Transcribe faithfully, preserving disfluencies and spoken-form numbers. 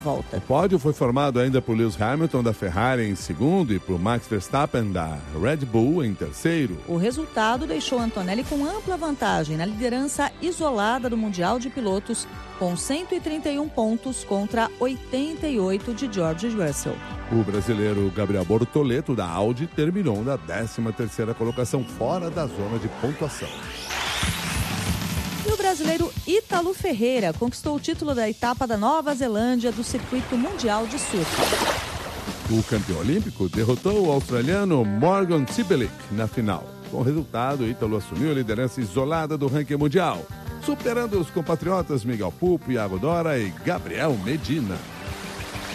volta. O pódio foi formado ainda por Lewis Hamilton da Ferrari em segundo e por Max Verstappen da Red Bull em terceiro. O resultado deixou Antonelli com ampla vantagem na liderança isolada do Mundial de Pilotos, com cento e trinta e um pontos contra oitenta e oito de George Russell. O brasileiro Gabriel Bortoleto da Audi terminou na décima terceira colocação, fora da zona de pontuação. E o brasileiro Ítalo Ferreira conquistou o título da etapa da Nova Zelândia do Circuito Mundial de Surf. O campeão olímpico derrotou o australiano Morgan Cibilic na final. Com o resultado, Ítalo assumiu a liderança isolada do ranking mundial, superando os compatriotas Miguel Pupo, Iago Dora e Gabriel Medina.